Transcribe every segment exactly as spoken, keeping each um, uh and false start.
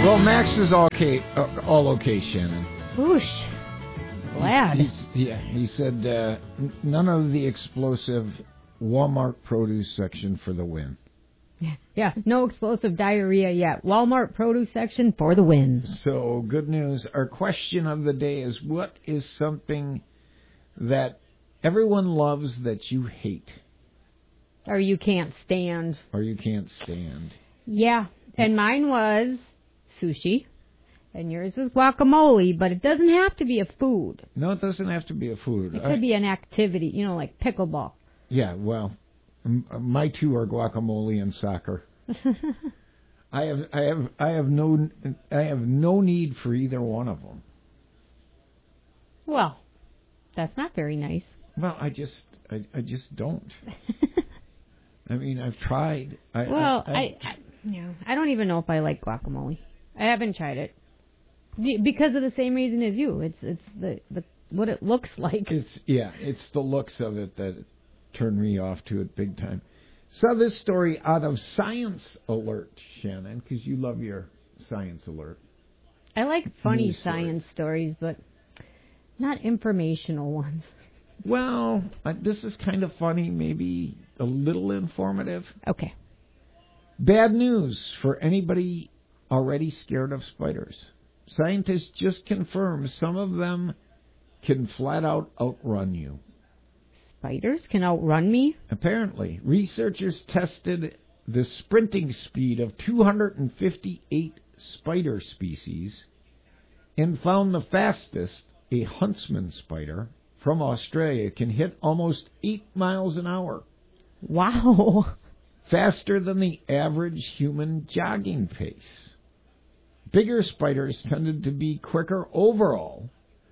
Well, Max is all okay, uh, all okay, Shannon. Whoosh. Glad. He, he's, yeah, he said uh, n- none of the explosive Walmart produce section for the win. Yeah, no explosive diarrhea yet. Walmart produce section for the win. So, good news. Our question of the day is, what is something that everyone loves that you hate? Or you can't stand. Or you can't stand. Yeah, and mine was sushi. And yours was guacamole, but it doesn't have to be a food. No, it doesn't have to be a food. It could I, be an activity, you know, like pickleball. Yeah, well, m- my two are guacamole and soccer. I have, I have, I have no, I have no need for either one of them. Well, that's not very nice. Well, I just, I, I just don't. I mean, I've tried. I, well, I, I, I, I, yeah, I don't even know if I like guacamole. I haven't tried it. Because of the same reason as you. It's it's the, the what it looks like. It's yeah, it's the looks of it that turned me off to it big time. Saw this story out of Science Alert, Shannon, because you love your Science Alert. I like funny News science stories, but not informational ones. Well, uh, this is kind of funny, maybe a little informative. Okay. Bad news for anybody already scared of spiders. Scientists just confirmed some of them can flat out outrun you. Spiders can outrun me? Apparently. Researchers tested the sprinting speed of two hundred fifty-eight spider species and found the fastest, a huntsman spider from Australia, can hit almost eight miles an hour. Wow. Faster than the average human jogging pace. Bigger spiders tended to be quicker overall,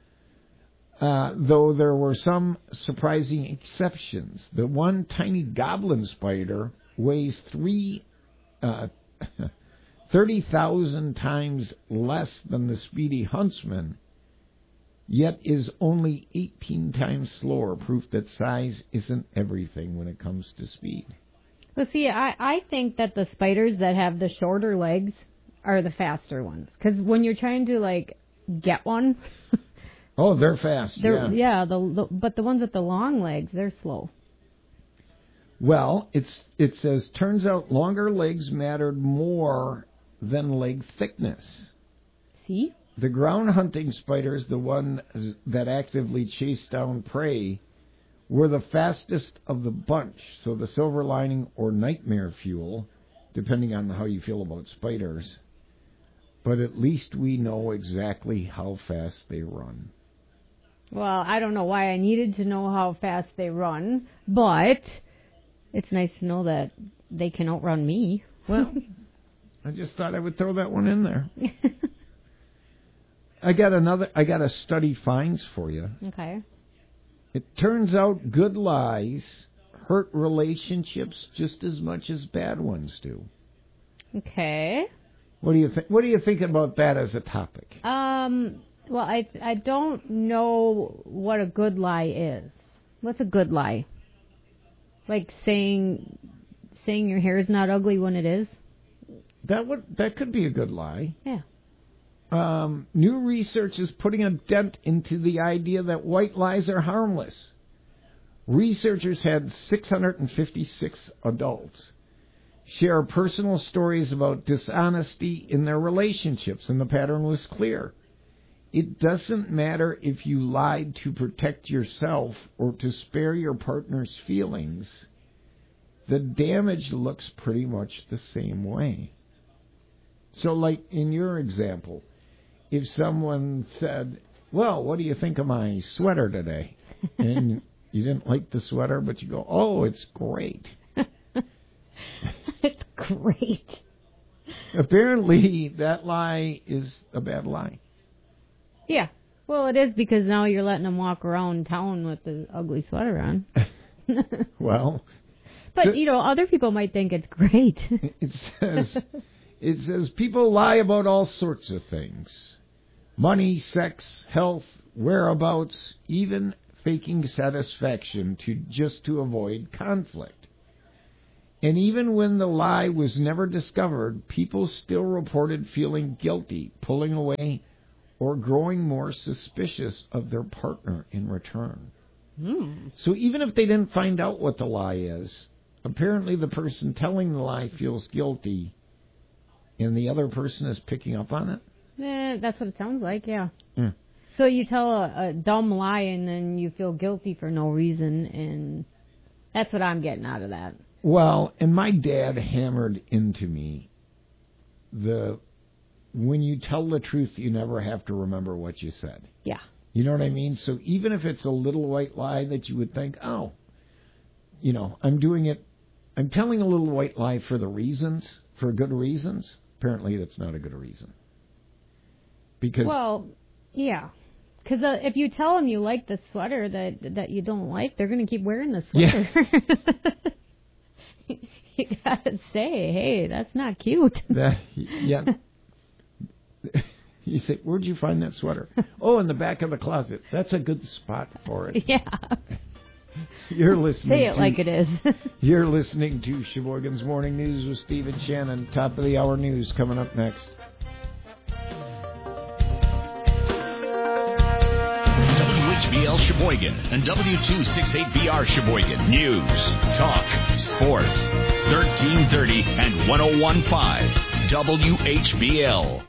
uh, though there were some surprising exceptions. The one tiny goblin spider weighs three, uh, thirty thousand times less than the speedy huntsman, yet is only eighteen times slower, proof that size isn't everything when it comes to speed. Well, see, I, I think that the spiders that have the shorter legs are the faster ones. Because when you're trying to, like, get one... oh, they're fast, they're, yeah. Yeah, the, the, but the ones with the long legs, they're slow. Well, it's it says, turns out longer legs mattered more than leg thickness. See? The ground hunting spiders, the one that actively chase down prey, were the fastest of the bunch. So the silver lining or nightmare fuel, depending on how you feel about spiders. But at least we know exactly how fast they run. Well, I don't know why I needed to know how fast they run, but it's nice to know that they can outrun me. Well, I just thought I would throw that one in there. I got another. I got a study finds for you. Okay. It turns out good lies hurt relationships just as much as bad ones do. Okay. What do you think? What do you think about that as a topic? Um. Well, I I don't know what a good lie is. What's a good lie? Like saying saying your hair is not ugly when it is? That would that could be a good lie. Yeah. Um, new research is putting a dent into the idea that white lies are harmless. Researchers had six hundred fifty-six adults share personal stories about dishonesty in their relationships, and the pattern was clear. It doesn't matter if you lied to protect yourself or to spare your partner's feelings. The damage looks pretty much the same way. So, like in your example, if someone said, well, what do you think of my sweater today? And you didn't like the sweater, but you go, oh, it's great. It's great. Apparently, that lie is a bad lie. Yeah. Well, it is, because now you're letting them walk around town with the ugly sweater on. Well. But, th- you know, other people might think it's great. It says, it says people lie about all sorts of things. Money, sex, health, whereabouts, even faking satisfaction to just to avoid conflict. And even when the lie was never discovered, people still reported feeling guilty, pulling away, or growing more suspicious of their partner in return. Mm. So even if they didn't find out what the lie is, apparently the person telling the lie feels guilty, and the other person is picking up on it? Eh, that's what it sounds like, yeah. Mm. So you tell a, a dumb lie and then you feel guilty for no reason, and that's what I'm getting out of that. Well, and my dad hammered into me the when you tell the truth, you never have to remember what you said. Yeah. You know what I mean? So even if it's a little white lie that you would think, oh, you know, I'm doing it, I'm telling a little white lie for the reasons, for good reasons. Apparently that's not a good reason. Because Well, yeah. Because uh, if you tell them you like the sweater that that you don't like, they're going to keep wearing the sweater. Yeah. You got to say, hey, that's not cute. That, yeah. You say, where'd you find that sweater? Oh, in the back of the closet. That's a good spot for it. Yeah. You're listening Say it to, like it is. You're listening to Sheboygan's Morning News with Steve and Shannon. Top of the hour news coming up next. W H B L Sheboygan and W two sixty-eight B R Sheboygan. News, talk, sports. thirteen thirty and ten fifteen W H B L.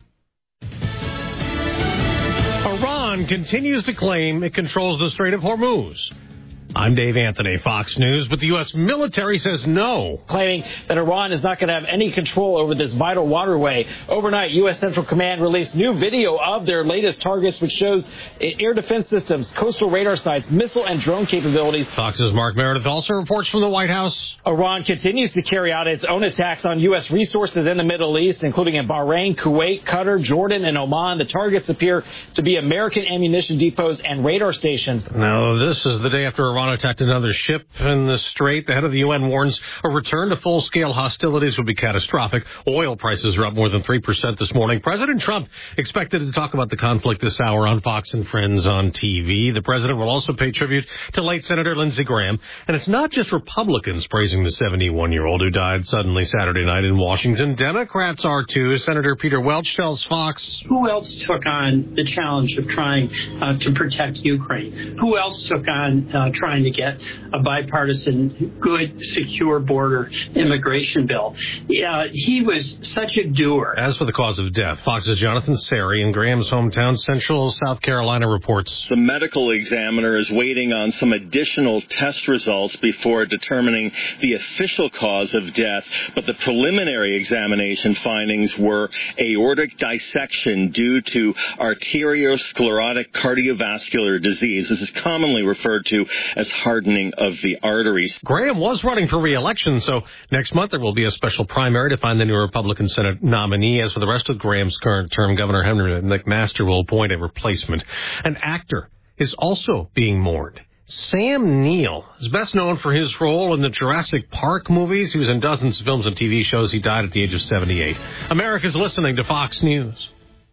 Iran continues to claim it controls the Strait of Hormuz. I'm Dave Anthony, Fox News, but the U S military says no. Claiming that Iran is not going to have any control over this vital waterway. Overnight, U S Central Command released new video of their latest targets, which shows air defense systems, coastal radar sites, missile and drone capabilities. Fox's Mark Meredith also reports from the White House. Iran continues to carry out its own attacks on U S resources in the Middle East, including in Bahrain, Kuwait, Qatar, Jordan, and Oman. The targets appear to be American ammunition depots and radar stations. Now, this is the day after Iran attacked another ship in the Strait. The head of the U N warns a return to full-scale hostilities would be catastrophic. Oil prices are up more than three percent this morning. President Trump expected to talk about the conflict this hour on Fox and Friends on T V. The president will also pay tribute to late Senator Lindsey Graham. And it's not just Republicans praising the seventy-one-year-old who died suddenly Saturday night in Washington. Democrats are too. Senator Peter Welch tells Fox. Who else took on the challenge of trying uh, to protect Ukraine? Who else took on uh, trying to get a bipartisan, good, secure border immigration bill? Uh, he was such a doer. As for the cause of death, Fox's Jonathan Sari in Graham's hometown, Central South Carolina, reports. The medical examiner is waiting on some additional test results before determining the official cause of death, but the preliminary examination findings were aortic dissection due to arteriosclerotic cardiovascular disease. This is commonly referred to as hardening of the arteries. Graham was running for re-election, so next month there will be a special primary to find the new Republican Senate nominee. As for the rest of Graham's current term, Governor Henry McMaster will appoint a replacement. An actor is also being mourned. Sam Neill is best known for his role in the Jurassic Park movies. He was in dozens of films and T V shows. He died at the age of seventy-eight. America's listening to Fox News.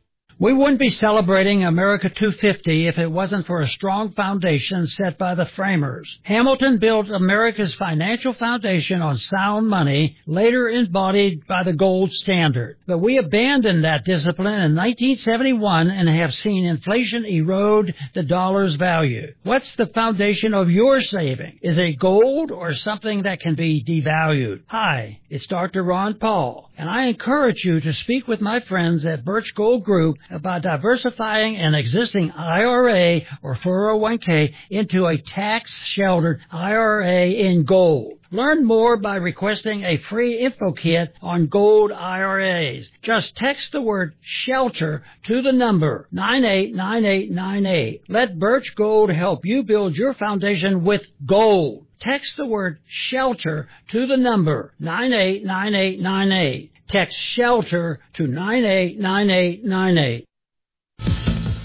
We wouldn't be celebrating America two fifty if it wasn't for a strong foundation set by the framers. Hamilton built America's financial foundation on sound money, later embodied by the gold standard. But we abandoned that discipline in nineteen seventy-one and have seen inflation erode the dollar's value. What's the foundation of your saving? Is it gold or something that can be devalued? Hi, it's Doctor Ron Paul, and I encourage you to speak with my friends at Birch Gold Group about diversifying an existing I R A or four oh one k into a tax-sheltered I R A in gold. Learn more by requesting a free info kit on gold I R As. Just text the word SHELTER to the number nine eight nine eight nine eight. Let Birch Gold help you build your foundation with gold. Text the word SHELTER to the number nine eight nine eight nine eight. Text SHELTER to nine eight nine eight nine eight.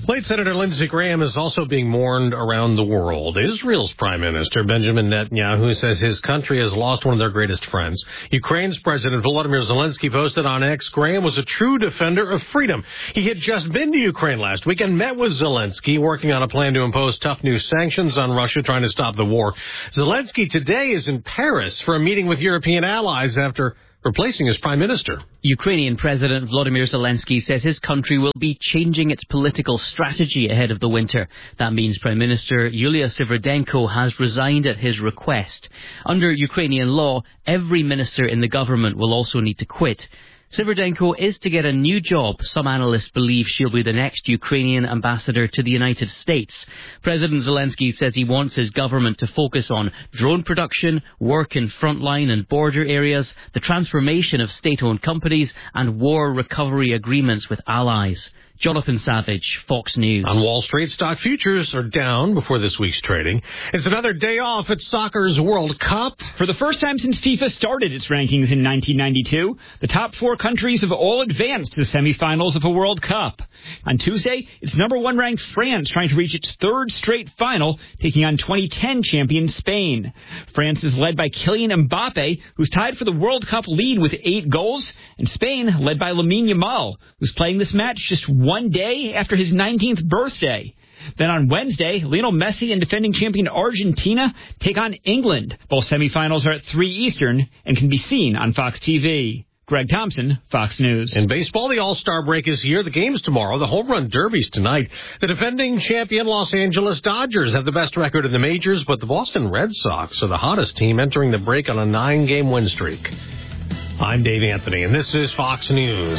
Late Senator Lindsey Graham is also being mourned around the world. Israel's Prime Minister Benjamin Netanyahu says his country has lost one of their greatest friends. Ukraine's President Volodymyr Zelensky posted on X, Graham was a true defender of freedom. He had just been to Ukraine last week and met with Zelensky, working on a plan to impose tough new sanctions on Russia, trying to stop the war. Zelensky today is in Paris for a meeting with European allies after replacing his prime minister. Ukrainian President Volodymyr Zelensky says his country will be changing its political strategy ahead of the winter. That means Prime Minister Yulia Sviridenko has resigned at his request. Under Ukrainian law, every minister in the government will also need to quit. Sviridenko is to get a new job. Some analysts believe she'll be the next Ukrainian ambassador to the United States. President Zelensky says he wants his government to focus on drone production, work in frontline and border areas, the transformation of state-owned companies, and war recovery agreements with allies. Jonathan Savage, Fox News. On Wall Street, stock futures are down before this week's trading. It's another day off at soccer's World Cup. For the first time since FIFA started its rankings in nineteen ninety-two, the top four countries have all advanced to the semifinals of a World Cup. On Tuesday, it's number one ranked France trying to reach its third straight final, taking on twenty ten champion Spain. France is led by Kylian Mbappe, who's tied for the World Cup lead with eight goals, and Spain led by Lamine Yamal, who's playing this match just one day after his nineteenth birthday. Then on Wednesday, Lionel Messi and defending champion Argentina take on England. Both semifinals are at three Eastern and can be seen on Fox T V. Greg Thompson, Fox News. In baseball, the All-Star break is here. The game's tomorrow. The Home Run Derby's tonight. The defending champion Los Angeles Dodgers have the best record in the majors, but the Boston Red Sox are the hottest team, entering the break on a nine-game win streak. I'm Dave Anthony, and this is Fox News.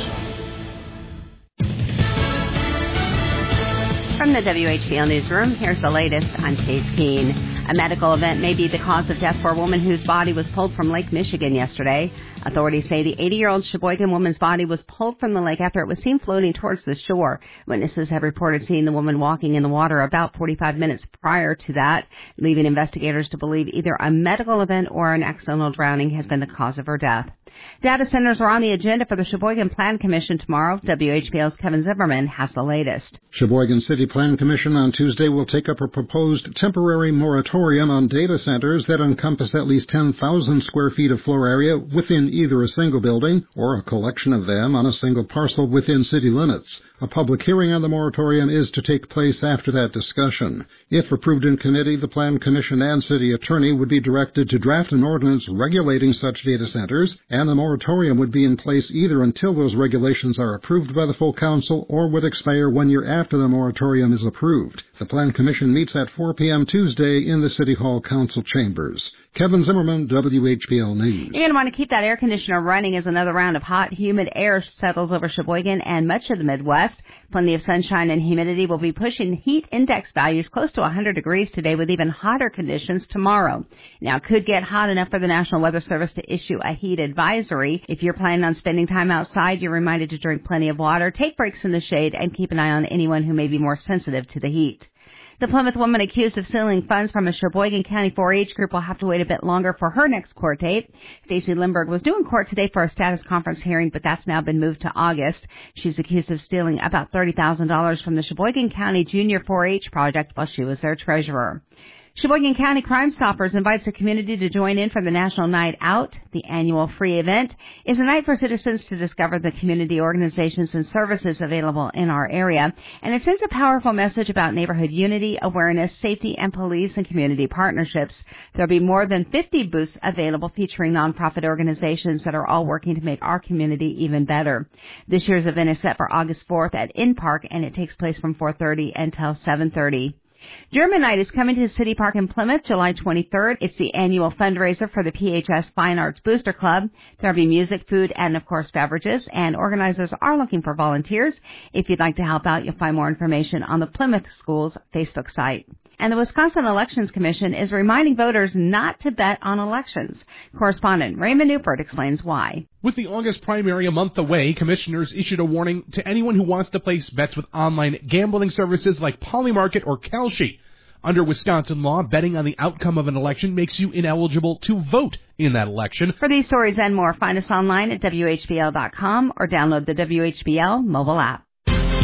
From the W H B L Newsroom, here's the latest. I'm Chase Keene. A medical event may be the cause of death for a woman whose body was pulled from Lake Michigan yesterday. Authorities say the eighty-year-old Sheboygan woman's body was pulled from the lake after it was seen floating towards the shore. Witnesses have reported seeing the woman walking in the water about forty-five minutes prior to that, leaving investigators to believe either a medical event or an accidental drowning has been the cause of her death. Data centers are on the agenda for the Sheboygan Plan Commission tomorrow. W H B L's Kevin Zimmerman has the latest. Sheboygan City Plan Commission on Tuesday will take up a proposed temporary moratorium on data centers that encompass at least ten thousand square feet of floor area within either a single building or a collection of them on a single parcel within city limits. A public hearing on the moratorium is to take place after that discussion. If approved in committee, the Plan Commission and city attorney would be directed to draft an ordinance regulating such data centers, and the moratorium would be in place either until those regulations are approved by the full council or would expire one year after the moratorium is approved. The Plan Commission meets at four p.m. Tuesday in the City Hall Council chambers. Kevin Zimmerman, W H B L News. You're going to want to keep that air conditioner running as another round of hot, humid air settles over Sheboygan and much of the Midwest. Plenty of sunshine and humidity will be pushing heat index values close to one hundred degrees today with even hotter conditions tomorrow. Now, it could get hot enough for the National Weather Service to issue a heat advisory. If you're planning on spending time outside, you're reminded to drink plenty of water, take breaks in the shade, and keep an eye on anyone who may be more sensitive to the heat. The Plymouth woman accused of stealing funds from a Sheboygan County four H group will have to wait a bit longer for her next court date. Stacey Lindbergh was due in court today for a status conference hearing, but that's now been moved to August. She's accused of stealing about thirty thousand dollars from the Sheboygan County Junior four H project while she was their treasurer. Sheboygan County Crime Stoppers invites the community to join in for the National Night Out. The annual free event is a night for citizens to discover the community organizations and services available in our area, and it sends a powerful message about neighborhood unity, awareness, safety, and police and community partnerships. There'll be more than fifty booths available featuring nonprofit organizations that are all working to make our community even better. This year's event is set for August fourth at Inn Park, and it takes place from four thirty until seven thirty. German Night is coming to City Park in Plymouth July twenty-third. It's the annual fundraiser for the P H S Fine Arts Booster Club. There'll be music, food, and, of course, beverages, and organizers are looking for volunteers. If you'd like to help out, you'll find more information on the Plymouth Schools Facebook site. And the Wisconsin Elections Commission is reminding voters not to bet on elections. Correspondent Raymond Newport explains why. With the August primary a month away, commissioners issued a warning to anyone who wants to place bets with online gambling services like Polymarket or Kalshi. Under Wisconsin law, betting on the outcome of an election makes you ineligible to vote in that election. For these stories and more, find us online at W H B L dot com or download the W H B L mobile app.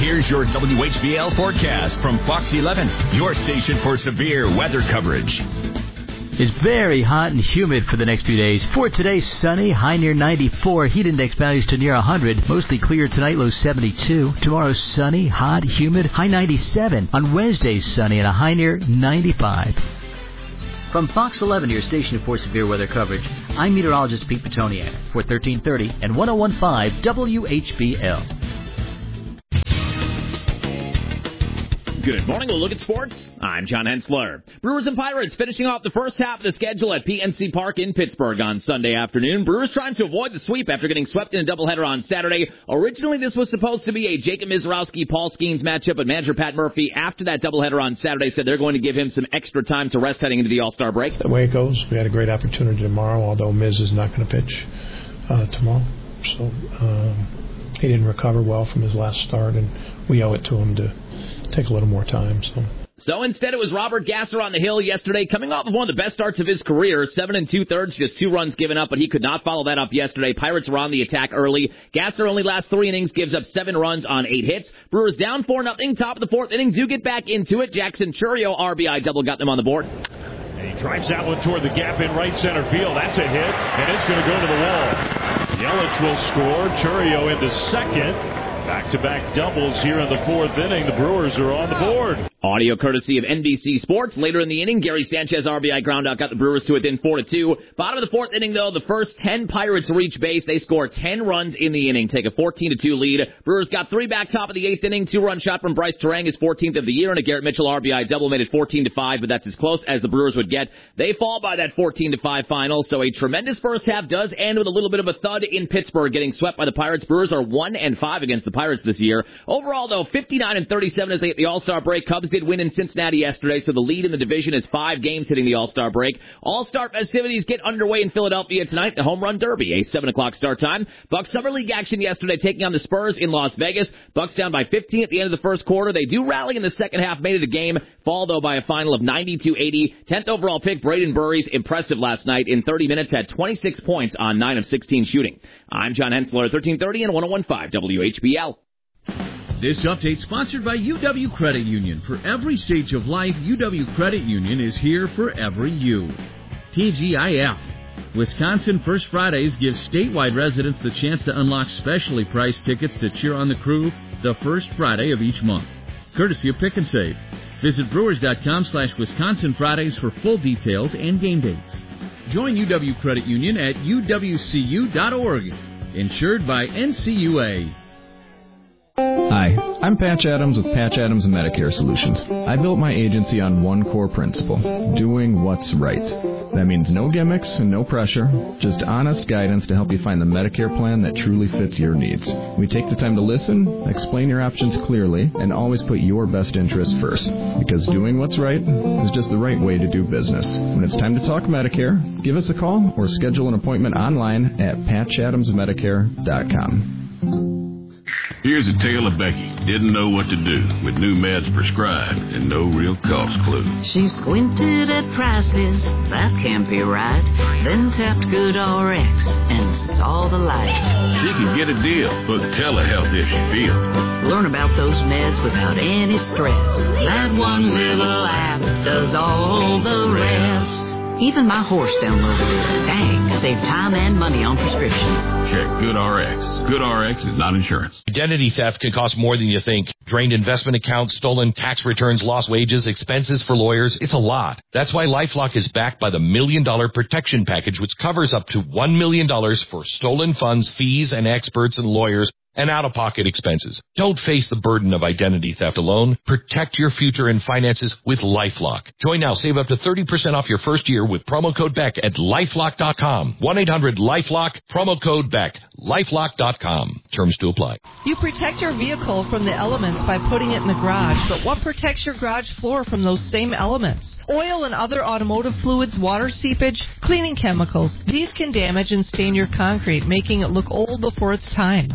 Here's your W H B L forecast from Fox eleven, your station for severe weather coverage. It's very hot and humid for the next few days. For today, sunny, high near ninety-four, heat index values to near one hundred. Mostly clear tonight, low seventy-two. Tomorrow, sunny, hot, humid, high ninety-seven. On Wednesday, sunny and a high near ninety-five. From Fox eleven, your station for severe weather coverage, I'm meteorologist Pete Petoniak for thirteen thirty and one oh one point five W H B L. Good morning. We'll look at sports. I'm John Hensler. Brewers and Pirates finishing off the first half of the schedule at P N C Park in Pittsburgh on Sunday afternoon. Brewers trying to avoid the sweep after getting swept in a doubleheader on Saturday. Originally, this was supposed to be a Jacob Mizorowski, Paul Skeens matchup, but manager Pat Murphy, after that doubleheader on Saturday, said they're going to give him some extra time to rest heading into the All-Star break. The way it goes, we had a great opportunity tomorrow, although Miz is not going to pitch uh, tomorrow. So um, he didn't recover well from his last start, and we owe it to him to take a little more time. So So instead, it was Robert Gasser on the hill yesterday, coming off of one of the best starts of his career, seven and two-thirds, just two runs given up, but he could not follow that up yesterday. Pirates were on the attack early. Gasser only last three innings, gives up seven runs on eight hits. Brewers down four nothing, top of the fourth inning, do get back into it. Jackson Chourio, R B I double, got them on the board. And he drives that one toward the gap in right center field. That's a hit, and it's going to go to the wall. Yelich will score. Chourio into second. Back-to-back doubles here in the fourth inning. The Brewers are on the board. Audio courtesy of N B C Sports. Later in the inning, Gary Sanchez R B I groundout got the Brewers to within four to two. Bottom of the fourth inning, though, the first ten Pirates reach base. They score ten runs in the inning, take a fourteen to two lead. Brewers got three back top of the eighth inning. Two-run shot from Bryce Terang, his fourteenth of the year, and a Garrett Mitchell R B I double made it fourteen to five, but that's as close as the Brewers would get. They fall by that fourteen to five final, so a tremendous first half does end with a little bit of a thud in Pittsburgh, getting swept by the Pirates. Brewers are one and five against the Pirates this year. Overall, though, fifty-nine and thirty-seven as they get the All-Star break. Cubs did win in Cincinnati yesterday, so the lead in the division is five games hitting the All-Star break. All-Star festivities get underway in Philadelphia tonight. The Home Run Derby, a seven o'clock start time. Bucks Summer League action yesterday, taking on the Spurs in Las Vegas. Bucks down by fifteen at the end of the first quarter. They do rally in the second half, made it a game. Fall, though, by a final of ninety-two eighty. tenth overall pick, Braden Burries, impressive last night. In thirty minutes, had twenty-six points on nine of sixteen shooting. I'm John Hensler, thirteen thirty and one oh one point five W H B L. This update sponsored by U W Credit Union. For every stage of life, U W Credit Union is here for every you. T G I F. Wisconsin First Fridays gives statewide residents the chance to unlock specially priced tickets to cheer on the crew the first Friday of each month. Courtesy of Pick and Save. Visit brewers.com slash Wisconsin Fridays for full details and game dates. Join U W Credit Union at U W C U dot org. Insured by N C U A. Hi, I'm Patch Adams with Patch Adams Medicare Solutions. I built my agency on one core principle, doing what's right. That means no gimmicks and no pressure, just honest guidance to help you find the Medicare plan that truly fits your needs. We take the time to listen, explain your options clearly, and always put your best interests first. Because doing what's right is just the right way to do business. When it's time to talk Medicare, give us a call or schedule an appointment online at patch adams medicare dot com. Here's a tale of Becky. Didn't know what to do with new meds prescribed and no real cost clue. She squinted at prices, that can't be right. Then tapped Good R X and saw the light. She can get a deal, but telehealth if she feels. Learn about those meds without any stress. That one little app does all the rest. Even my horse downloaded it. Dang, save time and money on prescriptions. Check GoodRx. GoodRx is not insurance. Identity theft can cost more than you think. Drained investment accounts, stolen tax returns, lost wages, expenses for lawyers. It's a lot. That's why LifeLock is backed by the Million Dollar Protection Package, which covers up to one million dollars for stolen funds, fees, and experts and lawyers, and out-of-pocket expenses. Don't face the burden of identity theft alone. Protect your future and finances with LifeLock. Join now. Save up to thirty percent off your first year with promo code Beck at lifelock dot com. one eight hundred LifeLock, promo code Beck. lifelock dot com. Terms to apply. You protect your vehicle from the elements by putting it in the garage, but what protects your garage floor from those same elements? Oil and other automotive fluids, water seepage, cleaning chemicals. These can damage and stain your concrete, making it look old before its time. A do-it-yourself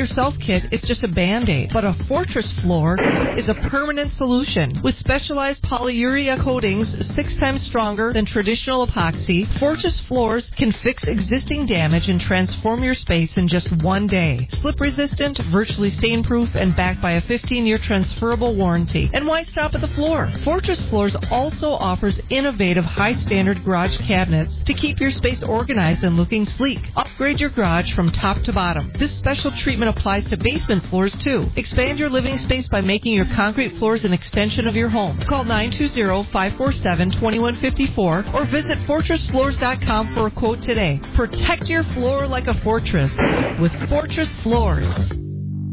do-it-yourself kit is just a Band-Aid, but a Fortress floor is a permanent solution. With specialized polyurea coatings six times stronger than traditional epoxy, Fortress floors can fix existing damage and transform your space in just one day. Slip-resistant, virtually stain-proof, and backed by a fifteen-year transferable warranty. And why stop at the floor? Fortress Floors also offers innovative, high-standard garage cabinets to keep your space organized and looking sleek. Upgrade your garage from top to bottom. This special treatment applies to basement floors, too. Expand your living space by making your concrete floors an extension of your home. Call nine two zero, five four seven, two one five four or visit fortress floors dot com for a quote today. Protect your floor like a fortress with Fortress Floors.